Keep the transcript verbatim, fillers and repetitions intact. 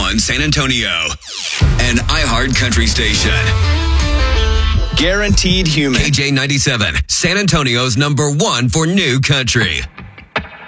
one San Antonio. An iHeart Country station. Guaranteed human. K J ninety-seven, San Antonio's number one for new country.